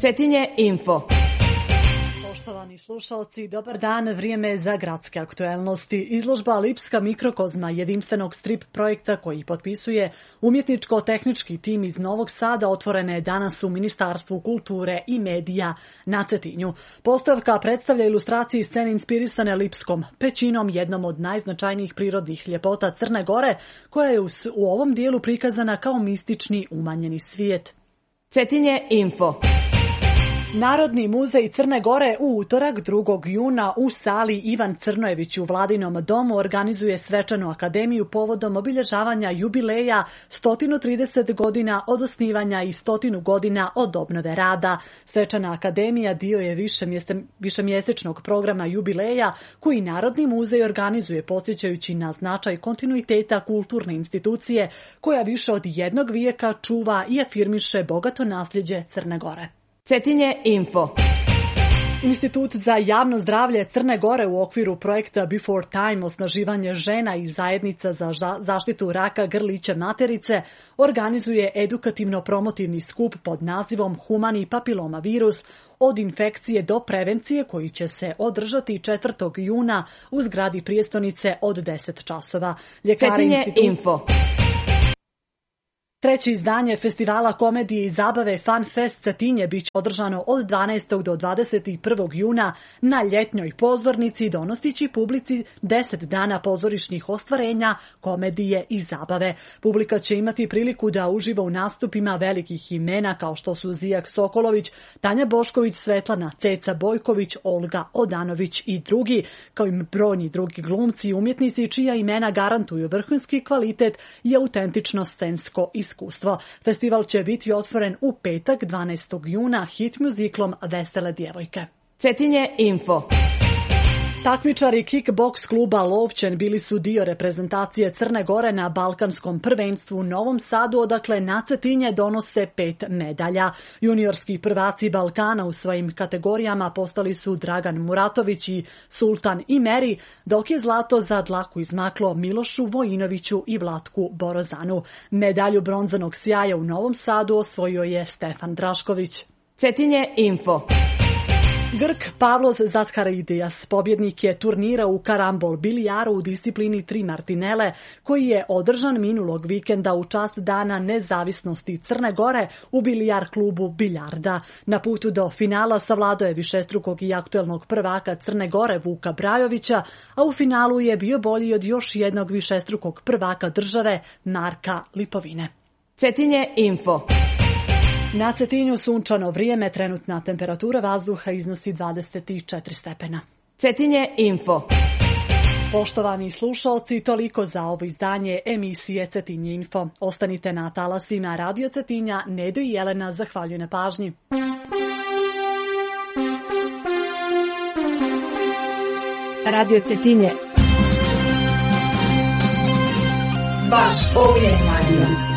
Cetinje Info. Poštovani slušalci, dobar dan, vrijeme za gradske aktuelnosti. Izložba Lipska mikrokozma jedinstvenog strip projekta koji potpisuje umjetničko-tehnički tim iz Novog Sada otvorena je danas u Ministarstvu kulture i medija na Cetinju. Postavka predstavlja ilustracije scene inspirisane Lipskom pećinom, jednom od najznačajnijih prirodnih ljepota Crne Gore, koja je u ovom dijelu prikazana kao mistični umanjeni svijet. Cetinje Info. Narodni muzej Crne Gore u utorak 2. juna u sali Ivan Crnojević u Vladinom domu organizuje svečanu akademiju povodom obilježavanja jubileja 130 godina od osnivanja i 100 godina od obnove rada. Svečana akademija dio je višemjesečnog programa jubileja koji Narodni muzej organizuje podsjećajući na značaj kontinuiteta kulturne institucije koja više od jednog vijeka čuva i afirmiše bogato nasljeđe Crne Gore. Cetinje Info. Institut za javno zdravlje Crne Gore u okviru projekta Before Time osnaživanje žena i zajednica za zaštitu raka grlića materice organizuje edukativno-promotivni skup pod nazivom Humani papiloma virus od infekcije do prevencije koji će se održati 4. juna u zgradi prijestolnice od 10 časova. Cetinje Info. Treće izdanje festivala komedije i zabave Fun Fest Cetinje biće održano od 12. do 21. juna na ljetnjoj pozornici, donosići publici 10 dana pozorišnih ostvarenja, komedije i zabave. Publika će imati priliku da uživa u nastupima velikih imena kao što su Zijak Sokolović, Tanja Bošković, Svetlana Ceca Bojković, Olga Odanović i drugi, kao i brojni drugi glumci i umjetnici čija imena garantuju vrhunski kvalitet i autentično scensko iskustvo. Festival će biti otvoren u petak 12. juna hit muziklom Vesele djevojke. Cetinje Info. Takmičari kickboks kluba Lovćen bili su dio reprezentacije Crne Gore na Balkanskom prvenstvu u Novom Sadu, odakle na Cetinje donose 5 medalja. Juniorski prvaci Balkana u svojim kategorijama postali su Dragan Muratović i Sultan Imeri, dok je zlato za dlaku izmaklo Milošu Vojinoviću i Vlatku Borozanu. Medalju bronzanog sjaja u Novom Sadu osvojio je Stefan Drašković. Cetinje Info. Grk Pavlos Zatkaridijas pobjednik je turnira u karambol bilijaru u disciplini 3 martinele koji je održan minulog vikenda u čast Dana nezavisnosti Crne Gore u bilijar klubu Biljarda. Na putu do finala savladao je višestrukog i aktuelnog prvaka Crne Gore Vuka Brajovića, a u finalu je bio bolji od još jednog višestrukog prvaka države Marka Lipovine. Cetinje Info. Na Cetinju sunčano vrijeme, trenutna temperatura vazduha iznosi 24 stepena. Cetinje Info. Poštovani slušalci, toliko za ovo izdanje emisije Cetinje Info. Ostanite na talasima Radio Cetinja, Nedo i Jelena zahvaljuju na pažnji. Radio Cetinje. Baš uvijek radio.